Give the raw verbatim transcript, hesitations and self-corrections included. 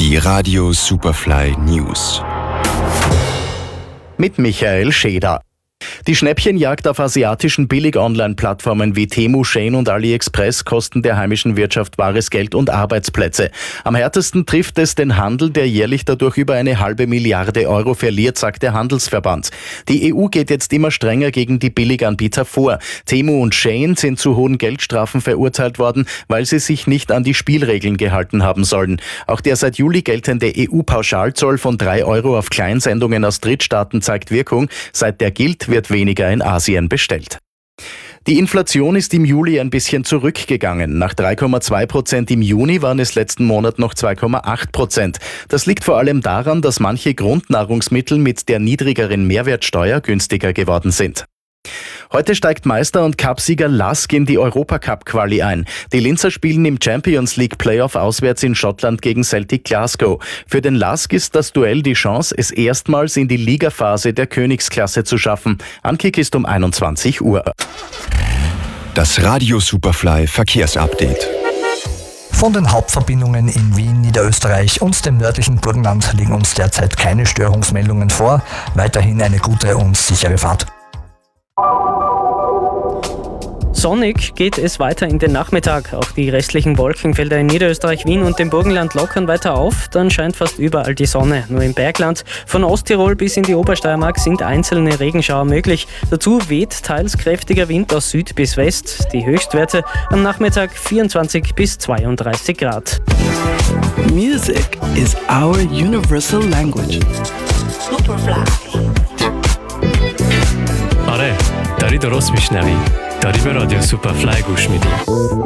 Die Radio Superfly News. Mit Michael Scheder. Die Schnäppchenjagd auf asiatischen Billig-Online-Plattformen wie Temu, Shein und AliExpress kosten der heimischen Wirtschaft wahres Geld und Arbeitsplätze. Am härtesten trifft es den Handel, der jährlich dadurch über eine halbe Milliarde Euro verliert, sagt der Handelsverband. Die E U geht jetzt immer strenger gegen die Billiganbieter vor. Temu und Shein sind zu hohen Geldstrafen verurteilt worden, weil sie sich nicht an die Spielregeln gehalten haben sollen. Auch der seit Juli geltende E U-Pauschalzoll von drei Euro auf Kleinsendungen aus Drittstaaten zeigt Wirkung. Seit der gilt, wird weniger in Asien bestellt. Die Inflation ist im Juli ein bisschen zurückgegangen. Nach drei Komma zwei Prozent im Juni waren es letzten Monat noch zwei Komma acht Prozent. Das liegt vor allem daran, dass manche Grundnahrungsmittel mit der niedrigeren Mehrwertsteuer günstiger geworden sind. Heute steigt Meister- und Cupsieger Lask in die Europacup-Quali ein. Die Linzer spielen im Champions League Playoff auswärts in Schottland gegen Celtic Glasgow. Für den Lask ist das Duell die Chance, es erstmals in die Ligaphase der Königsklasse zu schaffen. Ankick ist um einundzwanzig Uhr. Das Radio Superfly Verkehrsupdate. Von den Hauptverbindungen in Wien, Niederösterreich und dem nördlichen Burgenland liegen uns derzeit keine Störungsmeldungen vor. Weiterhin eine gute und sichere Fahrt. Sonnig geht es weiter in den Nachmittag. Auch die restlichen Wolkenfelder in Niederösterreich, Wien und dem Burgenland lockern weiter auf. Dann scheint fast überall die Sonne. Nur im Bergland von Osttirol bis in die Obersteiermark sind einzelne Regenschauer möglich. Dazu weht teils kräftiger Wind aus Süd bis West. Die Höchstwerte am Nachmittag vierundzwanzig bis zweiunddreißig Grad. Music is our universal language. Superfly. آره داری درست میشنوی داری به رادیو سوپرفلای گوش میدی